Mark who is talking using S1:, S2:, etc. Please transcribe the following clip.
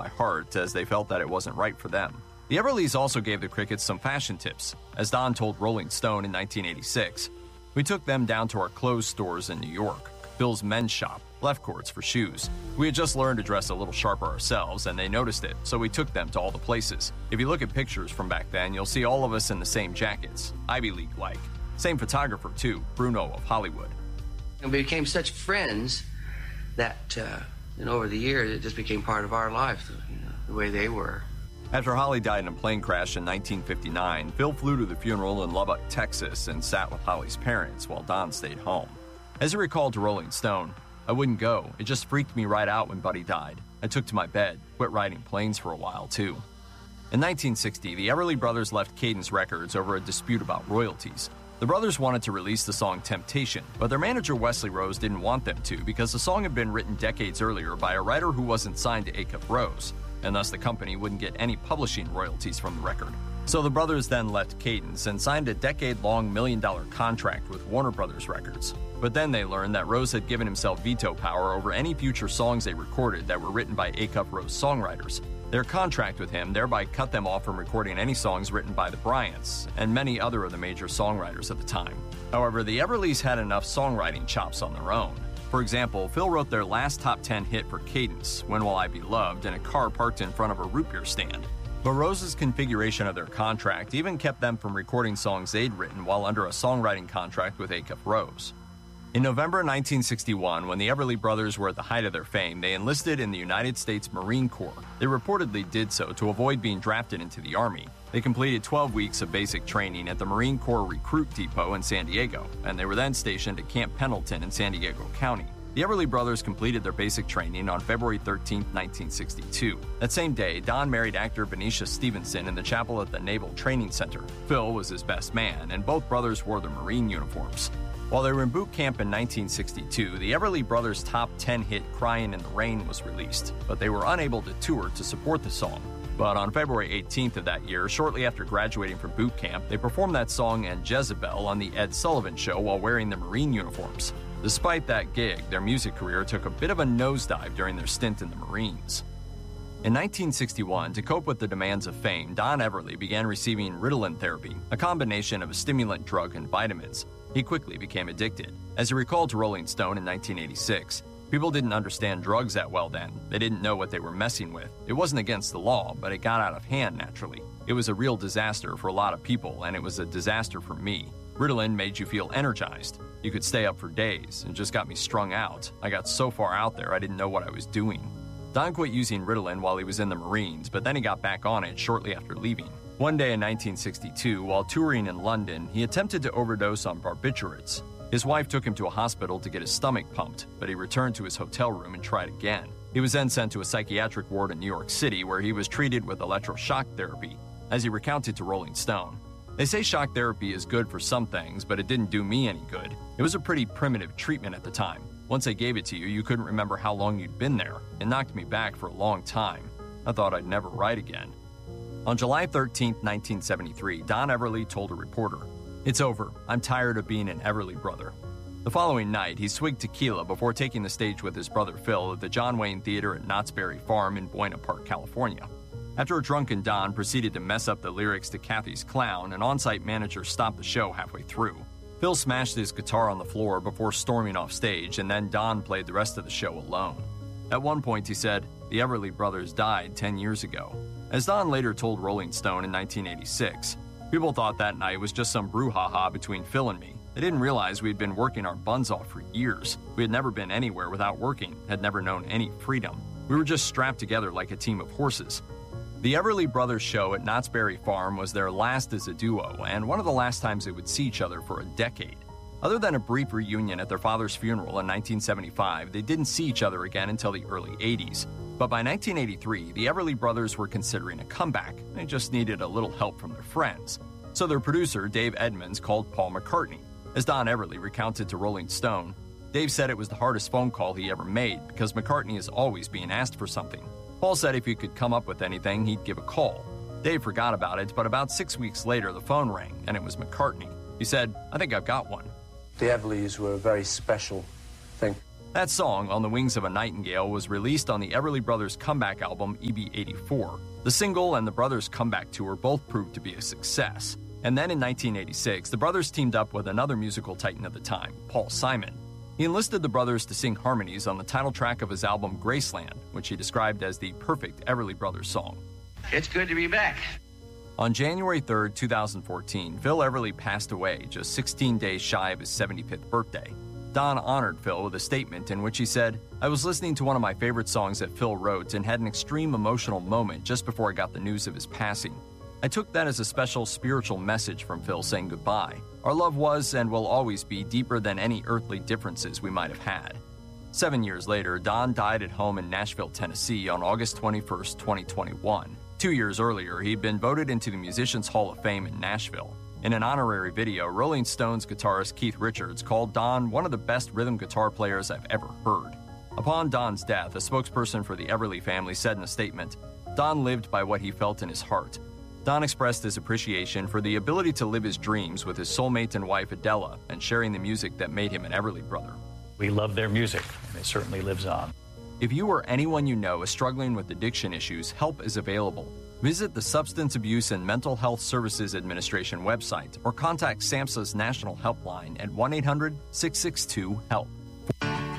S1: my heart as they felt that it wasn't right for them. The Everlys also gave the Crickets some fashion tips. As Don told Rolling Stone in 1986, "We took them down to our clothes stores in New York, Phil's men's shop, Left Courts for shoes. We had just learned to dress a little sharper ourselves, and they noticed it, so we took them to all the places. If you look at pictures from back then, you'll see all of us in the same jackets, Ivy League-like. Same photographer, too, Bruno of Hollywood."
S2: And we became such friends that, over the years, it just became part of our lives, the way they were.
S1: After Holly died in a plane crash in 1959, Phil flew to the funeral in Lubbock, Texas, and sat with Holly's parents while Don stayed home. As he recalled to Rolling Stone, "I wouldn't go. It just freaked me right out when Buddy died. I took to my bed, quit riding planes for a while, too." In 1960, the Everly Brothers left Cadence Records over a dispute about royalties. The brothers wanted to release the song Temptation, but their manager Wesley Rose didn't want them to because the song had been written decades earlier by a writer who wasn't signed to Acuff Rose, and thus the company wouldn't get any publishing royalties from the record. So the brothers then left Cadence and signed a decade-long million-dollar contract with Warner Brothers Records. But then they learned that Rose had given himself veto power over any future songs they recorded that were written by Acuff Rose songwriters. Their contract with him thereby cut them off from recording any songs written by the Bryants and many other of the major songwriters at the time. However, the Everlys had enough songwriting chops on their own. For example, Phil wrote their last top 10 hit for Cadence, "When Will I Be Loved," in a car parked in front of a root beer stand. But Rose's configuration of their contract even kept them from recording songs they'd written while under a songwriting contract with Acuff Rose. In November 1961, when the Everly Brothers were at the height of their fame, they enlisted in the United States Marine Corps. They reportedly did so to avoid being drafted into the Army. They completed 12 weeks of basic training at the Marine Corps Recruit Depot in San Diego, and they were then stationed at Camp Pendleton in San Diego County. The Everly Brothers completed their basic training on February 13, 1962. That same day, Don married actor Benicia Stevenson in the chapel at the Naval Training Center. Phil was his best man, and both brothers wore their Marine uniforms. While they were in boot camp in 1962, the Everly Brothers' top 10 hit "Crying in the Rain" was released, but they were unable to tour to support the song. But on February 18th of that year, shortly after graduating from boot camp, they performed that song and Jezebel on The Ed Sullivan Show while wearing their Marine uniforms. Despite that gig, their music career took a bit of a nosedive during their stint in the Marines. In 1961, to cope with the demands of fame, Don Everly began receiving Ritalin therapy, a combination of a stimulant drug and vitamins. He quickly became addicted. As he recalled to Rolling Stone in 1986, "People didn't understand drugs that well then. They didn't know what they were messing with. It wasn't against the law, but it got out of hand naturally. It was a real disaster for a lot of people, and it was a disaster for me. Ritalin made you feel energized. You could stay up for days, and just got me strung out. I got so far out there I didn't know what I was doing." Don quit using Ritalin while he was in the Marines, but then he got back on it shortly after leaving. One day in 1962, while touring in London, he attempted to overdose on barbiturates. His wife took him to a hospital to get his stomach pumped, but he returned to his hotel room and tried again. He was then sent to a psychiatric ward in New York City where he was treated with electroshock therapy, as he recounted to Rolling Stone. "They say shock therapy is good for some things, but it didn't do me any good. It was a pretty primitive treatment at the time. Once they gave it to you, you couldn't remember how long you'd been there. It knocked me back for a long time. I thought I'd never write again." On July 13, 1973, Don Everly told a reporter, "It's over. I'm tired of being an Everly brother." The following night, he swigged tequila before taking the stage with his brother Phil at the John Wayne Theater at Knott's Berry Farm in Buena Park, California. After a drunken Don proceeded to mess up the lyrics to Kathy's Clown, an on-site manager stopped the show halfway through. Phil smashed his guitar on the floor before storming off stage, and then Don played the rest of the show alone. At one point, he said, "The Everly Brothers died 10 years ago." As Don later told Rolling Stone in 1986, "People thought that night was just some brouhaha between Phil and me. They didn't realize we'd been working our buns off for years. We had never been anywhere without working, had never known any freedom. We were just strapped together like a team of horses." The Everly Brothers show at Knott's Berry Farm was their last as a duo, and one of the last times they would see each other for a decade. Other than a brief reunion at their father's funeral in 1975, they didn't see each other again until the early 80s. But by 1983, the Everly Brothers were considering a comeback. They just needed a little help from their friends. So their producer, Dave Edmunds, called Paul McCartney. As Don Everly recounted to Rolling Stone, Dave said it was the hardest phone call he ever made because McCartney is always being asked for something. Paul said if he could come up with anything, he'd give a call. Dave forgot about it, but about 6 weeks later, the phone rang, and it was McCartney. He said, "I think I've got one."
S3: The Everlys were a very special thing.
S1: That song, On the Wings of a Nightingale, was released on the Everly Brothers' comeback album, EB-84. The single and the Brothers' comeback tour both proved to be a success. And then in 1986, the Brothers teamed up with another musical titan of the time, Paul Simon. He enlisted the Brothers to sing harmonies on the title track of his album, Graceland, which he described as the perfect Everly Brothers song.
S2: It's good to be back.
S1: On January 3, 2014, Phil Everly passed away just 16 days shy of his 75th birthday. Don honored Phil with a statement in which he said, "I was listening to one of my favorite songs that Phil wrote and had an extreme emotional moment just before I got the news of his passing. I took that as a special spiritual message from Phil saying goodbye. Our love was and will always be deeper than any earthly differences we might have had." 7 years later, Don died at home in Nashville, Tennessee on August 21, 2021. 2 years earlier, he'd been voted into the Musicians Hall of Fame in Nashville. In an honorary video, Rolling Stones guitarist Keith Richards called Don one of the best rhythm guitar players I've ever heard. Upon Don's death, a spokesperson for the Everly family said in a statement, "Don lived by what he felt in his heart." Don expressed his appreciation for the ability to live his dreams with his soulmate and wife Adela and sharing the music that made him an Everly brother.
S3: We love their music, and it certainly lives on.
S1: If you or anyone you know is struggling with addiction issues, help is available. Visit the Substance Abuse and Mental Health Services Administration website or contact SAMHSA's National Helpline at 1-800-662-HELP.